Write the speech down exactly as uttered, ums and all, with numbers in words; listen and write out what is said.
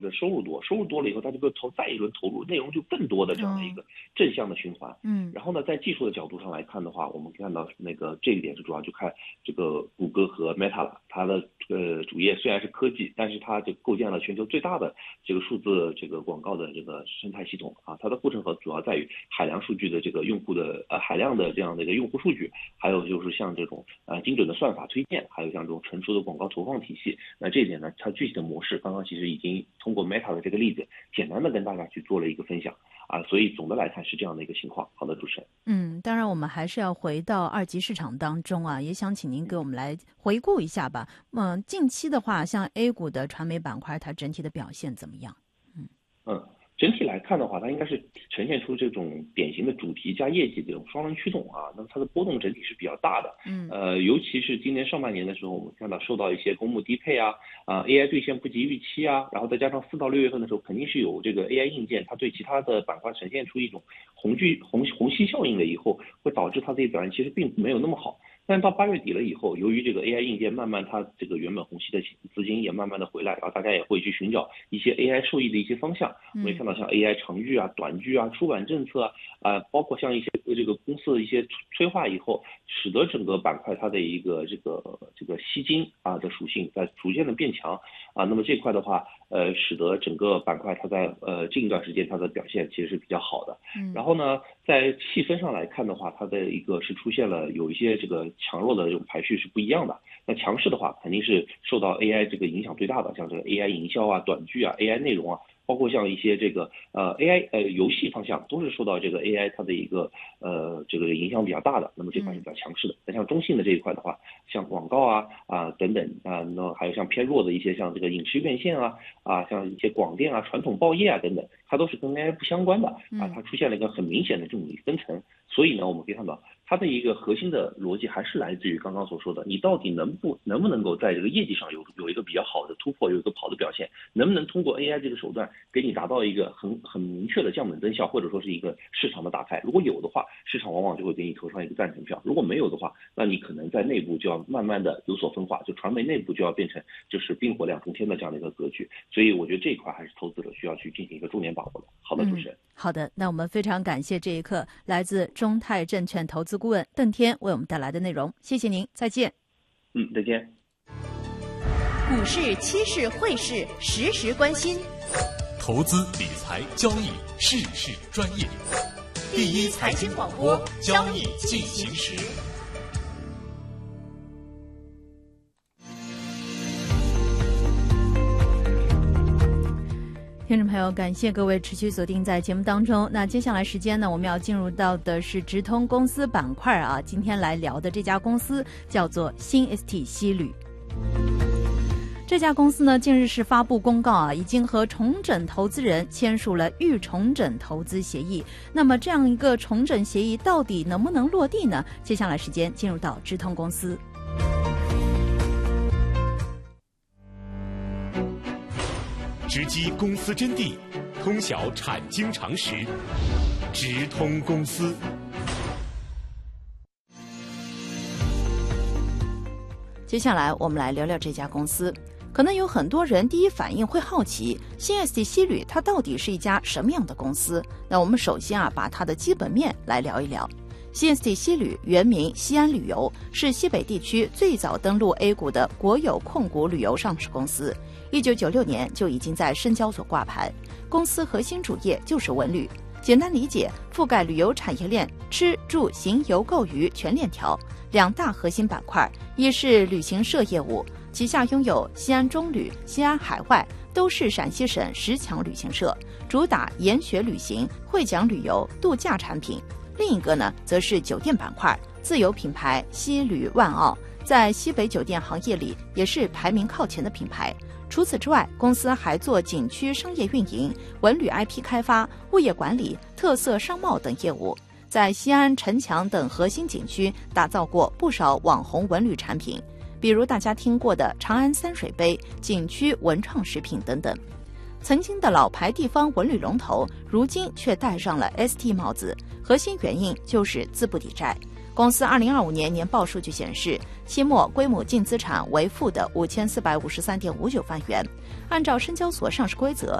的收入多，收入多了以后，它就会投再一轮投入，内容就更多的这样的一个正向的循环。 嗯， 然后呢，在技术的角度上来看的话，我们看到那个这一点是主要就看这个谷歌和 Meta 了，它的呃主业虽然是科技，但是它就构建了全球最大的这个数字这个广告的这个生态系统啊，它的护城河主要在于海量数据的这个用户的呃海量的这样的一个用户数据，还有就是像这种呃精准的算法推荐，还有像这种成熟的广告投放体系。那这一点呢，它具体的模式刚刚其实已经通过 Meta 的这个例子，简单的跟大家去做了一个分享啊，所以总的来看是这样的一个情况。好的，主持人。 嗯，当然我们还是要回到二级市场当中啊，也想请您给我们来回顾一下吧。嗯，近期的话，像 A 股的传媒板块，它整体的表现怎么样？ 嗯嗯。整体来看的话，它应该是呈现出这种典型的主题加业绩这种双轮驱动啊，那么它的波动整体是比较大的。 嗯， 呃，尤其是今年上半年的时候，我们看到受到一些公募低配啊，啊 A I 兑现不及预期啊，然后再加上四到六月份的时候，肯定是有这个 A I 硬件，它对其他的板块呈现出一种虹聚虹虹吸效应了以后，会导致它的表现其实并没有那么好。但是到八月底了以后，由于这个 A I 硬件慢慢它这个原本虹吸的资金也慢慢的回来，然后大家也会去寻找一些 A I 受益的一些方向。我们也看到像 A I 长剧啊、短剧啊、出版政策啊，啊、呃，包括像一些这个公司的一些催化以后，使得整个板块它的一个这个这个吸金啊的属性在逐渐的变强啊。那么这块的话，呃，使得整个板块它在呃近一段时间它的表现其实是比较好的。 嗯， 然后呢，在细分上来看的话，它的一个是出现了有一些这个强弱的这种排序是不一样的。那强势的话，肯定是受到 A I 这个影响最大的，像这个 A I 营销啊、短剧啊、A I 内容啊，包括像一些这个呃 A I 呃游戏方向，都是受到这个 A I 它的一个呃这个影响比较大的。那么这块是比较强势的。那像中性的这一块的话，像广告啊啊等等啊，那还有像偏弱的一些像这个影视院线啊啊，像一些广电啊、传统报业啊等等，它都是跟 A I 不相关的啊，它出现了一个很明显的这种分层。所以呢，我们可以看到它的一个核心的逻辑还是来自于刚刚所说的，你到底能不能不能够在这个业绩上有有一个比较好的突破，有一个好的表现，能不能通过 A I 这个手段给你达到一个很很明确的降本增效，或者说是一个市场的打开。如果有的话，市场往往就会给你投上一个赞成票；如果没有的话，那你可能在内部就要慢慢的有所分化，就传媒内部就要变成就是冰火两重天的这样的一个格局。所以我觉得这一块还是投资者需要去进行一个重点把握的。好的，主持人。 嗯，好的，那我们非常感谢这一刻来自中泰证券投资顾问邓天为我们带来的内容，谢谢您，再见。 嗯，再见。 股市、期市、汇市，时时关心。 投资理财交易，事事专业。第一财经广播，交易进行时。 听众朋友，感谢各位持续锁定在节目当中。那接下来时间呢，我们要进入到的是直通公司板块啊。今天来聊的这家公司叫做新 S T 西旅。这家公司呢，近日是发布公告啊，已经和重整投资人签署了预重整投资协议。那么这样一个重整协议到底能不能落地呢？接下来时间进入到直通公司。 直击公司真谛，通晓产经常识，直通公司。 接下来我们来聊聊这家公司。可能有很多人第一反应会好奇，新 S T 西旅它到底是一家什么样的公司？那我们首先啊，把它的基本面来聊一聊。新 S T 西旅原名西安旅游，是西北地区最早登陆 A 股的国有控股旅游上市公司。一九九六年就已经在深交所挂牌，公司核心主业就是文旅。简单理解，覆盖旅游产业链吃住行游购娱全链条，两大核心板块，一是旅行社业务，旗下拥有西安中旅、西安海外，都是陕西省十强旅行社，主打研学旅行、会讲旅游、度假产品。另一个呢，则是酒店板块，自有品牌西旅万澳，在西北酒店行业里也是排名靠前的品牌。除此之外，公司还做景区商业运营、文旅 I P 开发、物业管理、特色商贸等业务，在西安、城墙等核心景区打造过不少网红文旅产品，比如大家听过的长安三水杯、景区文创食品等等。曾经的老牌地方文旅龙头，如今却戴上了 S T 帽子，核心原因就是资不抵债。公司二零二五年年报数据显示，期末规模净资产为负的五千四百五十三点五九万元， 按照深交所上市规则，